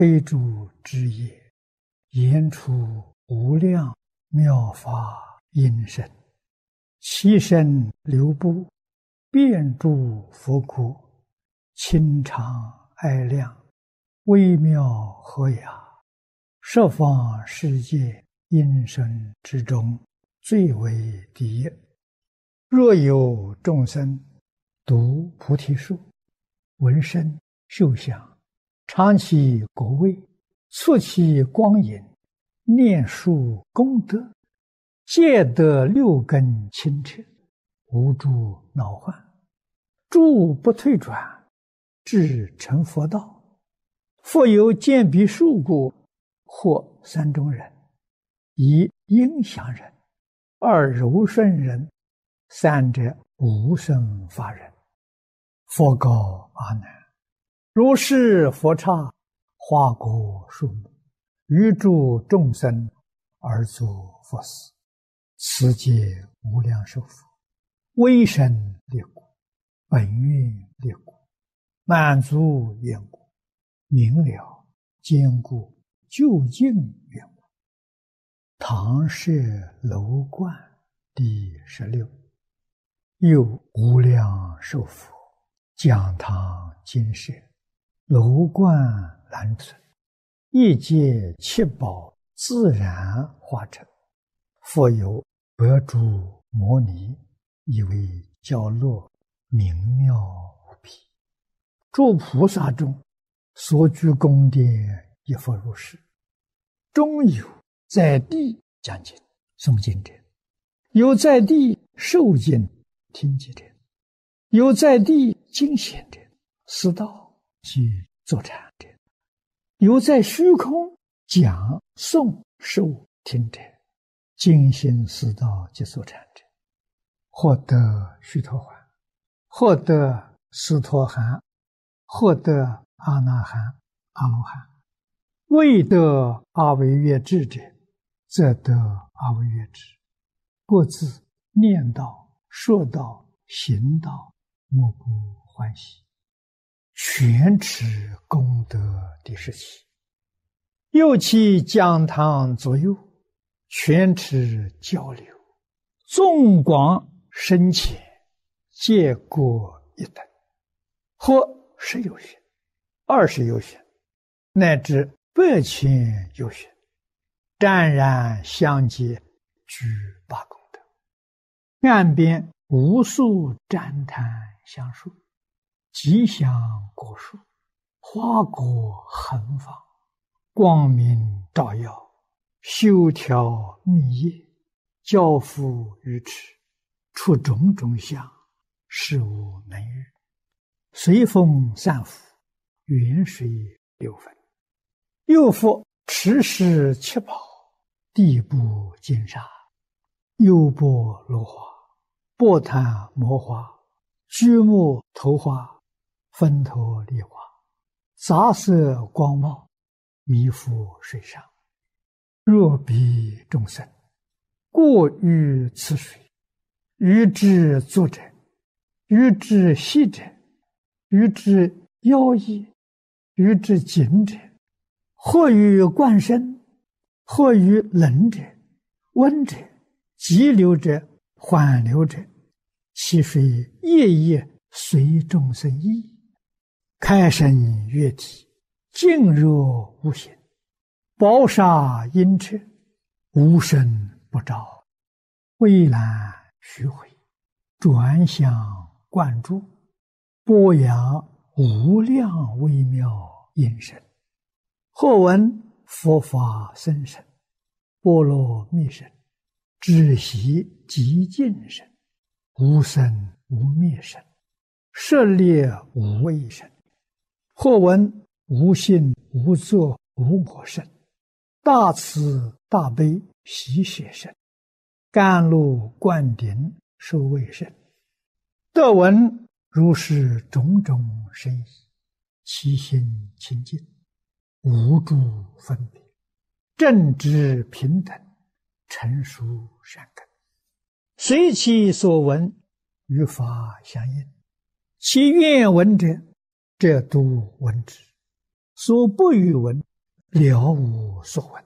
非诸之业，言出无量妙法音声，其身流布，遍诸佛国，清常爱亮，微妙和雅，十方世界音声之中，最为第一。若有众生读菩提树，闻声嗅香，尝其果味，触其光影，念树功德，皆得六根清澈，无诸恼患，诸不退转，至成佛道。复有见彼树故，或三种人：一应祥人，二柔顺人，三者无生法人。佛告阿难：如是佛刹，花果树木，于诸众生而作佛事，此皆无量寿佛，威神力故，本愿力故，满足缘故，明了坚固究竟缘故。唐舍楼观第16。又无量寿佛讲堂金舍，楼观兰存，一界七宝自然化成，复有百诸摩尼，以为教落，明妙无比。诸菩萨中所居宫殿，亦复如是。中有在地讲经诵经者，有在地受经听经者，有在地经显者，思道及坐禅者，有在虚空讲诵受听者，精心思道及坐禅者，获得须陀洹，获得斯陀含，获得阿那含、阿罗汉。未得阿惟越致者，则得阿惟越致。各自念道、说道、行道，莫不欢喜。全持功德第17。又其讲堂左右，全持交流，纵广深浅，皆各一等，或10有许、20有许，乃至100千有许，湛然相接，具8功德。岸边无数旃檀香树，吉祥果树，花果横放，光明照耀，修条密叶，交付于池，出种种相，事无能喻。随风散伏，远水流分。又复持世七宝，地部金沙，优波罗花，波檀摩花，居木头花，分头梨花，杂色光茂，弥覆水上。若彼众生过于此水，于之作者，于之息者，于之妖异，于之景者，或于灌身，或于冷者、温者、急流者、缓流者，其水夜夜随众生意，开生悦体，静若无形，宝沙阴彻，无声不照，蔚蓝虚回，转向灌注，播扬无量微妙音声。或闻佛法深深，波罗蜜声，止息极静声，无生无灭声，舍猎无畏声。或闻无性无作无我声，大慈大悲喜舍声，甘露灌顶受畏声。得闻如是种种声意，其心清净，无诸分别，正直平等，成熟善根，随其所闻，与法相应。其愿闻者，则都闻之；所不与闻， 了无所闻。